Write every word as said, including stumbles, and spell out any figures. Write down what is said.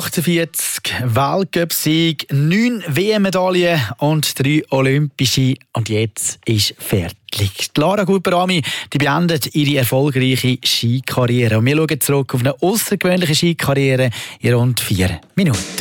achtundvierzig Weltcup-Sieg, neun W M-Medaillen und drei olympische. Und jetzt ist fertig. Lara Gutberami, die beendet ihre erfolgreiche Skikarriere. Und wir schauen zurück auf eine außergewöhnliche Skikarriere in rund vier Minuten.